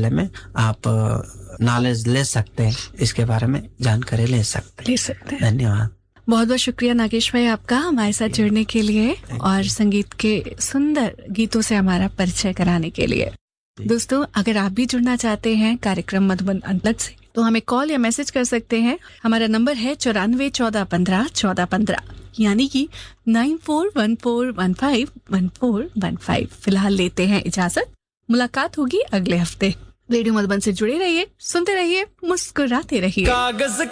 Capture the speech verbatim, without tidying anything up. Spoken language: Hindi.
विश्वविद्यालय में आप नॉलेज ले सकते हैं, इसके बारे में जानकारी ले सकते हैं ले सकते हैं धन्यवाद। बहुत बहुत शुक्रिया नागेश भाई आपका हमारे साथ जुड़ने के लिए और संगीत के सुंदर गीतों से हमारा परिचय कराने के लिए। दोस्तों, अगर आप भी जुड़ना चाहते हैं कार्यक्रम मधुबन अनप्लग्ड से तो हमें कॉल या मैसेज कर सकते हैं। हमारा नंबर है चौरानवे चौदह पंद्रह चौदह पंद्रह, यानी कि nine four one four one five one four one five. फिलहाल लेते हैं इजाजत, मुलाकात होगी अगले हफ्ते। रेडियो मधुबन से जुड़े रहिए, सुनते रहिए, मुस्कुराते रहिए। कागज